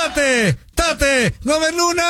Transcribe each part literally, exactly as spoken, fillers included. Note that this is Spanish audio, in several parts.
Tate, Tate, Gómez Luna.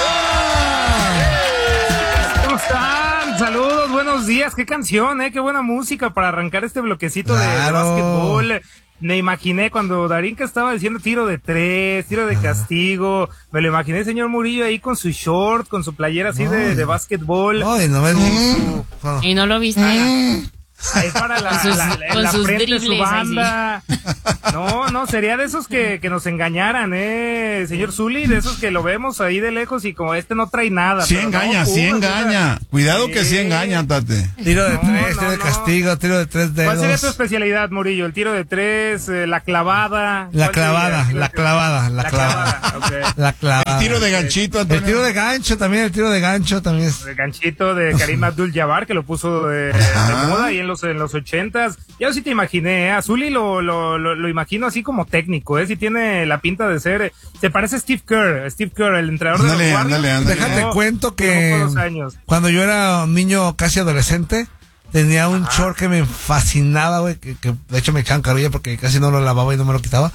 ¿Cómo están? Saludos, buenos días. Qué canción, eh, qué buena música para arrancar este bloquecito claro. de, de básquetbol. Me imaginé cuando Darinka estaba diciendo tiro de tres, tiro de castigo, me lo imaginé señor Murillo ahí con su short, con su playera así no, de, de básquetbol. No, y no, me... su... y no lo viste. Ahí para la, sus, la, la, la frente de su banda. Sí. No, no, sería de esos que, que nos engañaran, eh, señor Zuli, de esos que lo vemos ahí de lejos y como este no trae nada. Sí engaña, no, sí puro, engaña. O sea, Cuidado que sí, sí engaña, Tate. Tiro de no, tres, no, tiro de no. castigo, tiro de tres dedos. ¿Cuál sería tu especialidad, Murillo? El tiro de tres, eh, la clavada. La clavada, la clavada, la clavada. La clavada, okay. La clavada. El tiro de ganchito, Antonio. El tiro de gancho también, el tiro de gancho también es. El ganchito de Karim Abdul-Jabbar que lo puso de, de moda ahí en los en los ochentas. Ya sí te imaginé, ¿eh? A Zuli lo, lo, lo, lo imagino así como técnico, ¿eh? Sí tiene la pinta de ser, se parece a Steve Kerr, Steve Kerr, el entrenador ándale, de los ándale, Warriors. ándale. Déjate no, cuento que cuando yo era un niño casi adolescente, tenía un Ajá. short que me fascinaba, güey, que, que de hecho me echaban carrilla porque casi no lo lavaba y no me lo quitaba.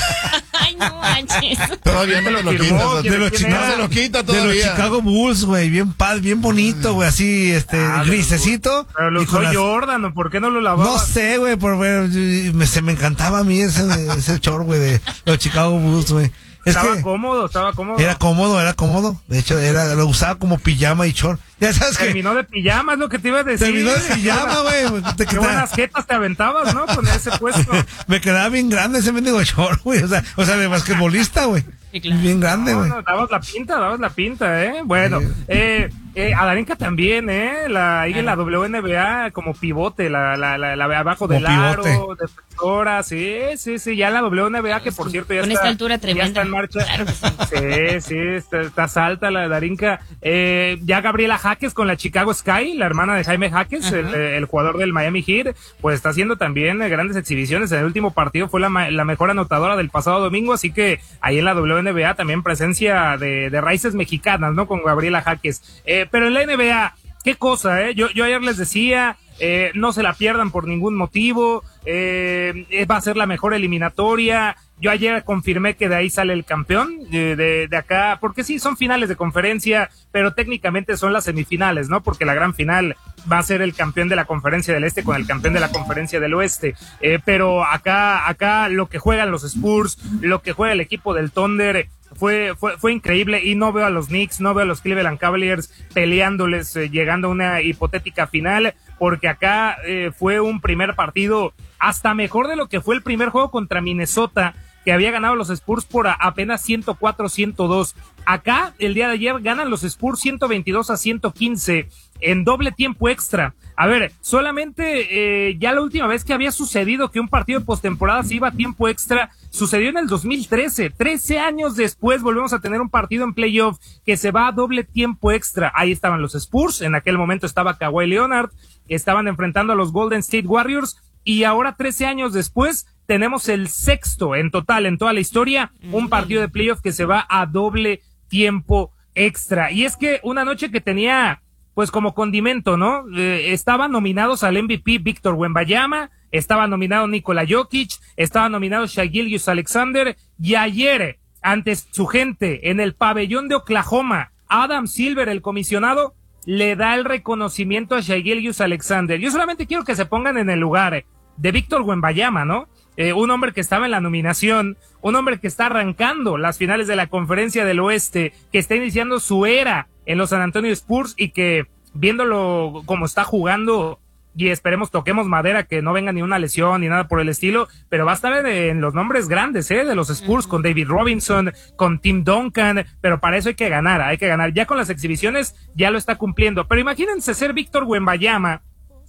Ay, no manches. Todavía no lo quitas. De los Chicago, se lo quita todavía. De los Chicago Bulls, güey, bien pad, bien bonito, güey, así, este, ah, grisecito. Pero lo usó las... Jordan, ¿por qué no lo lavaba? No sé, güey, por ver, me, se me encantaba a mí ese, ese short, güey, de los Chicago Bulls, güey. Es estaba que cómodo, estaba cómodo. Era cómodo, era cómodo. De hecho, era, lo usaba como pijama y short. Ya sabes que. Terminó de pijama, es lo que te iba a decir. Terminó de pijama, güey. Qué buenas jetas te aventabas, ¿no? Con ese puesto. Me quedaba bien grande ese mendigo short, güey. O sea, o sea, de basquetbolista, güey. Sí, claro. Bien grande, güey. No, no, dabas la pinta, dabas la pinta, ¿eh? Bueno, sí. eh, eh, a Darinka también, ¿eh? La, ahí en la W N B A como pivote, la, la, la, la abajo como del aro, defensora, sí, sí, sí, ya la W N B A que por cierto ya con está. Con esta altura tremenda. Ya está en marcha. Claro que sí. Sí, sí, está, está alta la Darinka. Eh, ya Gabriela Jaques con la Chicago Sky, la hermana de Jaime Jaques, el, el jugador del Miami Heat, pues está haciendo también grandes exhibiciones. En el último partido fue la, la mejor anotadora del pasado domingo, así que ahí en la W N B A también presencia de, de raíces mexicanas, ¿no? Con Gabriela Jaques. Eh, pero en la N B A, qué cosa, ¿eh? Yo, yo ayer les decía, eh, no se la pierdan por ningún motivo, eh, va a ser la mejor eliminatoria. Yo ayer confirmé que de ahí sale el campeón, de, de, de acá, porque sí, son finales de conferencia, pero técnicamente son las semifinales, ¿no? Porque la gran final va a ser el campeón de la conferencia del este con el campeón de la conferencia del oeste. Eh, pero acá, acá lo que juegan los Spurs, lo que juega el equipo del Thunder, fue, fue, fue increíble, y no veo a los Knicks, no veo a los Cleveland Cavaliers peleándoles, eh, llegando a una hipotética final, porque acá eh, fue un primer partido hasta mejor de lo que fue el primer juego contra Minnesota, que había ganado los Spurs por a, apenas ciento cuatro a ciento dos. Acá, el día de ayer, ganan los Spurs ciento veintidós a ciento quince en doble tiempo extra. A ver, solamente eh, ya la última vez que había sucedido que un partido de postemporada se iba a tiempo extra, sucedió en el dos mil trece. trece años después volvemos a tener un partido en playoff que se va a doble tiempo extra. Ahí estaban los Spurs, en aquel momento estaba Kawhi Leonard, estaban enfrentando a los Golden State Warriors, y ahora trece años después tenemos el sexto en total en toda la historia, un partido de playoff que se va a doble tiempo extra. Y es que una noche que tenía, pues como condimento, ¿no? Eh, estaban nominados al M V P Víctor Wembanyama, estaba nominado Nikola Jokic, estaba nominado Shai Gilgeous-Alexander, y ayer, ante su gente, en el pabellón de Oklahoma, Adam Silver, el comisionado, le da el reconocimiento a Shai Gilgeous-Alexander. Yo solamente quiero que se pongan en el lugar de Víctor Wembanyama, ¿no? Eh, un hombre que estaba en la nominación, un hombre que está arrancando las finales de la Conferencia del Oeste, que está iniciando su era en los San Antonio Spurs, y que viéndolo como está jugando, y esperemos toquemos madera que no venga ni una lesión ni nada por el estilo, pero va a estar en los nombres grandes, eh, de los Spurs, con David Robinson, con Tim Duncan, pero para eso hay que ganar, hay que ganar. Ya con las exhibiciones ya lo está cumpliendo, pero imagínense ser Víctor Wembanyama,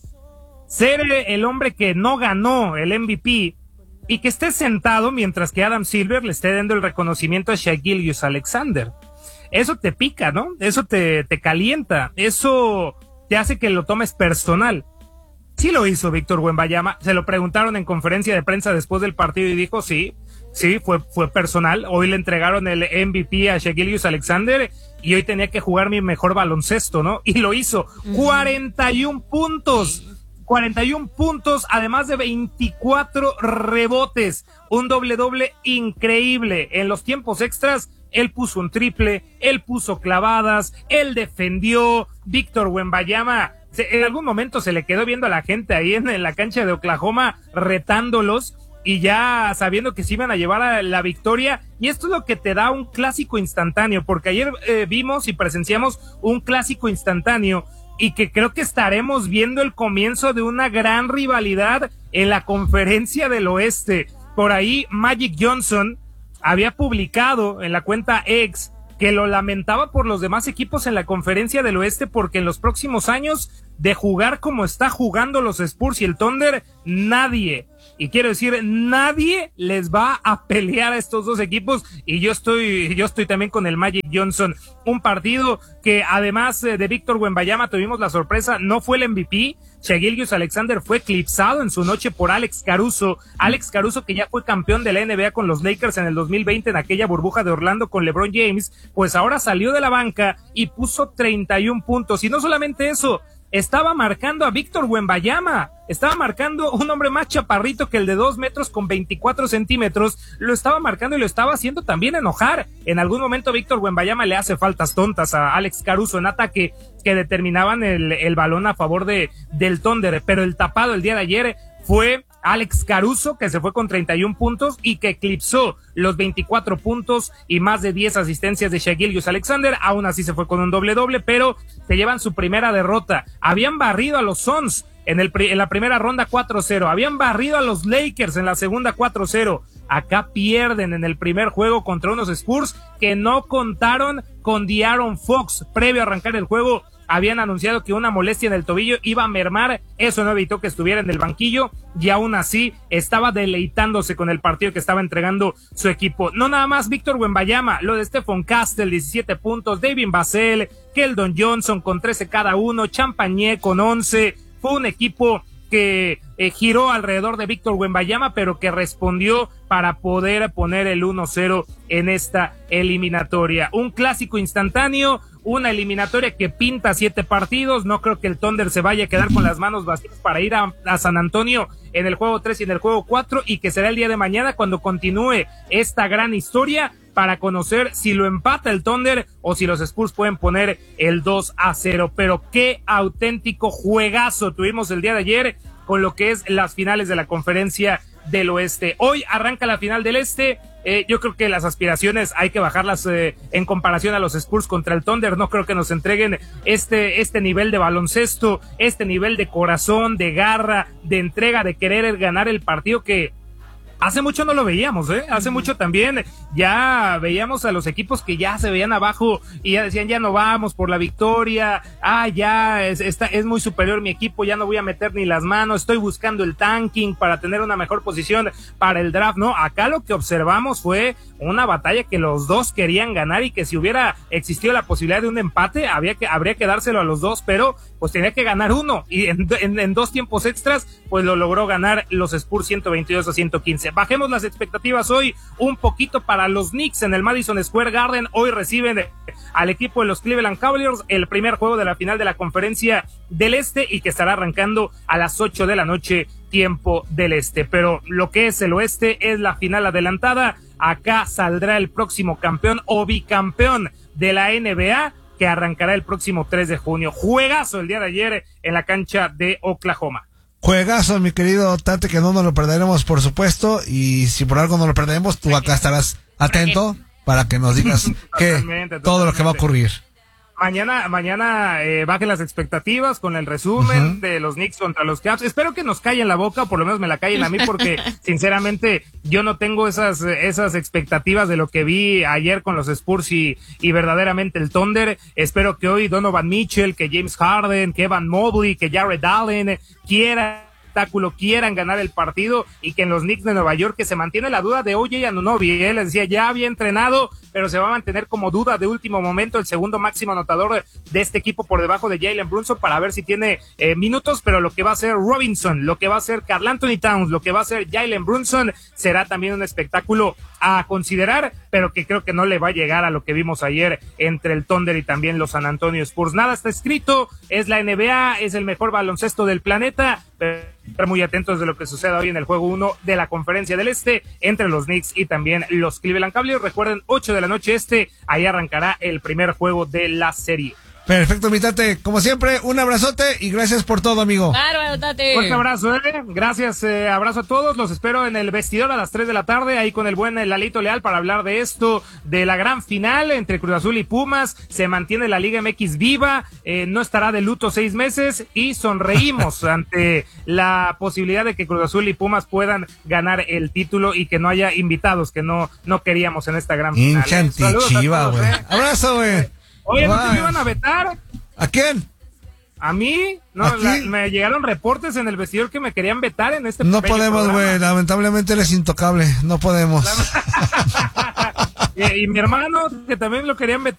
ser el hombre que no ganó el M V P, y que esté sentado mientras que Adam Silver le esté dando el reconocimiento a Shai Gilgeous-Alexander. Eso te pica, ¿no? Eso te, te calienta, eso te hace que lo tomes personal. Sí lo hizo Víctor Wembanyama, se lo preguntaron en conferencia de prensa después del partido y dijo sí, sí, fue, fue personal. Hoy le entregaron el M V P a Shai Gilgeous-Alexander y hoy tenía que jugar mi mejor baloncesto, ¿no? Y lo hizo, uh-huh. cuarenta y un puntos. cuarenta y uno puntos, además de veinticuatro rebotes, un doble doble increíble. En los tiempos extras, él puso un triple, él puso clavadas, él defendió. Víctor Wembanyama, en algún momento se le quedó viendo a la gente ahí en, en la cancha de Oklahoma, retándolos, y ya sabiendo que se iban a llevar a la victoria. Y esto es lo que te da un clásico instantáneo, porque ayer eh, vimos y presenciamos un clásico instantáneo, y que creo que estaremos viendo el comienzo de una gran rivalidad en la Conferencia del Oeste. Por ahí Magic Johnson había publicado en la cuenta X que lo lamentaba por los demás equipos en la Conferencia del Oeste, porque en los próximos años, de jugar como está jugando los Spurs y el Thunder, nadie, y quiero decir, nadie les va a pelear a estos dos equipos. Y yo estoy, yo estoy también con el Magic Johnson. Un partido que, además de Víctor Wembanyama, tuvimos la sorpresa, no fue el M V P. Shai Gilgeous-Alexander fue eclipsado en su noche por Alex Caruso. Alex Caruso, que ya fue campeón de la N B A con los Lakers en el dos mil veinte, en aquella burbuja de Orlando con LeBron James, pues ahora salió de la banca y puso treinta y uno puntos. Y no solamente eso, estaba marcando a Víctor Wembanyama, estaba marcando un hombre más chaparrito que el de dos metros con veinticuatro centímetros, lo estaba marcando y lo estaba haciendo también enojar. En algún momento Víctor Wembanyama le hace faltas tontas a Alex Caruso en ataque, que determinaban el, el balón a favor de del Thunder, pero el tapado el día de ayer fue Alex Caruso, que se fue con treinta y uno puntos y que eclipsó los veinticuatro puntos y más de diez asistencias de Shai Gilgeous-Alexander. Aún así se fue con un doble doble, pero se llevan su primera derrota. Habían barrido a los Suns en, el, en la primera ronda cuatro cero, habían barrido a los Lakers en la segunda cuatro cero. Acá pierden en el primer juego contra unos Spurs que no contaron con De'Aaron Fox. Previo a arrancar el juego, habían anunciado que una molestia en el tobillo iba a mermar, eso no evitó que estuviera en el banquillo, y aún así estaba deleitándose con el partido que estaba entregando su equipo. No nada más Víctor Wembanyama, lo de Stephon Castle, diecisiete puntos, David Vassell, Keldon Johnson con trece cada uno, Champagné con once, fue un equipo que eh, giró alrededor de Víctor Wembanyama, pero que respondió para poder poner el uno cero en esta eliminatoria. Un clásico instantáneo, una eliminatoria que pinta siete partidos. No creo que el Thunder se vaya a quedar con las manos vacías para ir a, a San Antonio en el juego tres y en el juego cuatro, y que será el día de mañana cuando continúe esta gran historia para conocer si lo empata el Thunder o si los Spurs pueden poner el dos a cero. Pero qué auténtico juegazo tuvimos el día de ayer con lo que es las finales de la Conferencia del Oeste. Hoy arranca la final del Este. Eh, yo creo que las aspiraciones hay que bajarlas eh, en comparación a los Spurs contra el Thunder. No creo que nos entreguen este este nivel de baloncesto, este nivel de corazón, de garra, de entrega, de querer ganar el partido que hace mucho no lo veíamos, ¿eh? Hace mucho también ya veíamos a los equipos que ya se veían abajo y ya decían, ya no vamos por la victoria, ah, ya es, está, es muy superior mi equipo, ya no voy a meter ni las manos, estoy buscando el tanking para tener una mejor posición para el draft. No, acá lo que observamos fue una batalla que los dos querían ganar y que si hubiera existido la posibilidad de un empate, había que, habría que dárselo a los dos, pero pues tenía que ganar uno, y en, en, en dos tiempos extras, pues lo logró ganar los Spurs ciento veintidós a ciento quince. Bajemos las expectativas hoy un poquito para los Knicks en el Madison Square Garden. Hoy reciben al equipo de los Cleveland Cavaliers, el primer juego de la final de la Conferencia del Este, y que estará arrancando a las ocho de la noche, tiempo del Este. Pero lo que es el Oeste es la final adelantada. Acá saldrá el próximo campeón o bicampeón de la N B A, que arrancará el próximo tres de junio. Juegazo el día de ayer en la cancha de Oklahoma. Juegazo, mi querido Tate, que no nos lo perderemos, por supuesto, y si por algo no lo perdemos, tú acá estarás atento para que nos digas que totalmente, todo lo que va a ocurrir. Mañana, mañana eh, bajen las expectativas con el resumen uh-huh. de los Knicks contra los Cavs. Espero que nos callen la boca, o por lo menos me la callen a mí, porque sinceramente yo no tengo esas esas expectativas de lo que vi ayer con los Spurs y, y verdaderamente el Thunder. Espero que hoy Donovan Mitchell, que James Harden, que Evan Mobley, que Jared Allen quieran quieran ganar el partido, y que en los Knicks de Nueva York, que se mantiene la duda de O J Anunoby, él les decía, ya había entrenado, pero se va a mantener como duda de último momento, el segundo máximo anotador de este equipo por debajo de Jalen Brunson, para ver si tiene eh, minutos. Pero lo que va a ser Robinson, lo que va a ser Karl Anthony Towns, lo que va a ser Jalen Brunson, será también un espectáculo a considerar, pero que creo que no le va a llegar a lo que vimos ayer entre el Thunder y también los San Antonio Spurs. Nada está escrito, es la N B A, es el mejor baloncesto del planeta, estar muy atentos de lo que suceda hoy en el juego uno de la Conferencia del Este entre los Knicks y también los Cleveland Cavaliers. Recuerden, ocho de la noche este, ahí arrancará el primer juego de la serie. Perfecto, mi Tate. Como siempre, un abrazote y gracias por todo, amigo. Claro, Tate. Un abrazo, eh. Gracias, eh, abrazo a todos. Los espero en el vestidor a las tres de la tarde, ahí con el buen Lalito Leal para hablar de esto, de la gran final entre Cruz Azul y Pumas. Se mantiene la Liga M X viva, eh, no estará de luto seis meses y sonreímos ante la posibilidad de que Cruz Azul y Pumas puedan ganar el título y que no haya invitados que no, no queríamos en esta gran final. Hincha antichiva, güey. Eh. Abrazo, güey. Oye, ¿no te me iban a vetar? ¿A quién? ¿A mí? No, la, me llegaron reportes en el vestidor que me querían vetar en este No podemos, güey, lamentablemente eres intocable, no podemos. y, y mi hermano, que también lo querían vetar.